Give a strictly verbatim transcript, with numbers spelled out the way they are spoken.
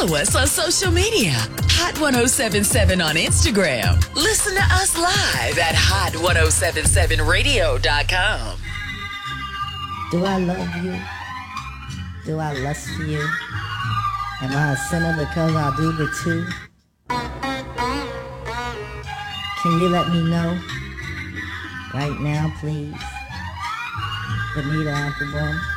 Follow us on social media. Hot ten seventy-seven on Instagram. Listen to us live at hot ten seventy-seven radio dot com. Do I love you? Do I lust for you? Am I a sinner because I do the two? Can you let me know? Right now, please. Benita Applebum.